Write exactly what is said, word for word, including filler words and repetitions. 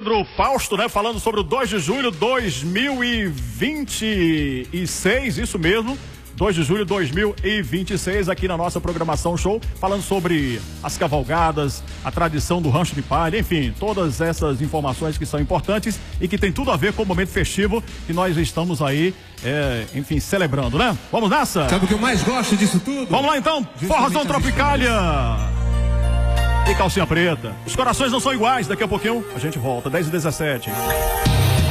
Pedro Fausto, né? Falando sobre o dois de julho de dois mil e vinte e seis, isso mesmo. dois de julho de dois mil e vinte e seis, aqui na nossa programação show, falando sobre as cavalgadas, a tradição do rancho de palha, enfim, todas essas informações que são importantes e que tem tudo a ver com o momento festivo que nós estamos aí, é, enfim, celebrando, né? Vamos nessa? Sabe o que eu mais gosto disso tudo? Vamos lá então, Forrozão Tropicália e Calcinha Preta. Os corações não são iguais, daqui a pouquinho a gente volta, dez e dezessete.